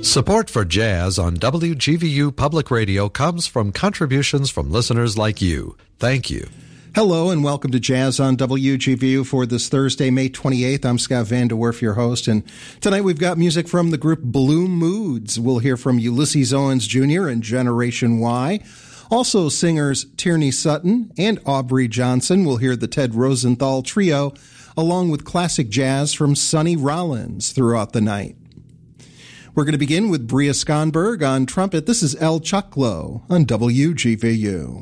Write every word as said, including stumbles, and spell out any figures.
Support for jazz on W G V U Public Radio comes from contributions from listeners like you. Thank you. Hello and welcome to Jazz on W G V U for this Thursday, May twenty-eighth. I'm Scott Van De Werf, your host, and tonight we've got music from the group Bloom Moods. We'll hear from Ulysses Owens Junior and Generation Y. Also singers Tierney Sutton and Aubrey Johnson. We'll hear the Ted Rosenthal Trio, along with classic jazz from Sonny Rollins throughout the night. We're going to begin with Bria Skonberg on trumpet. This is El Choclo on W G V U.